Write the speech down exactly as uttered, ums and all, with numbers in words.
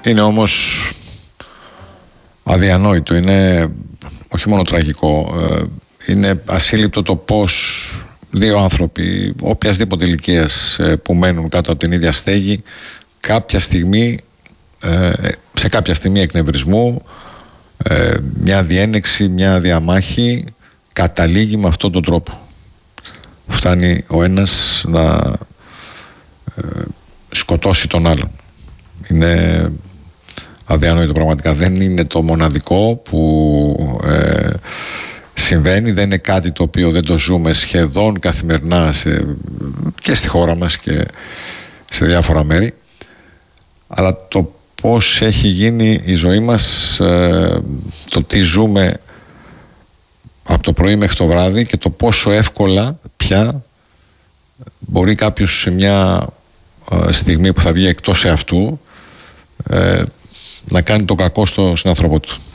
Είναι όμως αδιανόητο, είναι όχι μόνο τραγικό, είναι ασύλληπτο το πώς δύο άνθρωποι οποιασδήποτε ηλικίας που μένουν κάτω από την ίδια στέγη κάποια στιγμή, σε κάποια στιγμή εκνευρισμού, μια διένεξη, μια διαμάχη καταλήγει με αυτόν τον τρόπο. Φτάνει ο ένας να σκοτώσει τον άλλον. Είναι αδιανόητο πραγματικά. Δεν είναι το μοναδικό που ε, συμβαίνει, δεν είναι κάτι το οποίο δεν το ζούμε σχεδόν καθημερινά σε, και στη χώρα μας και σε διάφορα μέρη, αλλά το πώς έχει γίνει η ζωή μας, ε, το τι ζούμε από το πρωί μέχρι το βράδυ και το πόσο εύκολα πια μπορεί κάποιος σε μια ε, στιγμή που θα βγει εκτός εαυτού ε, να κάνει το κακό στο συνάνθρωπό του.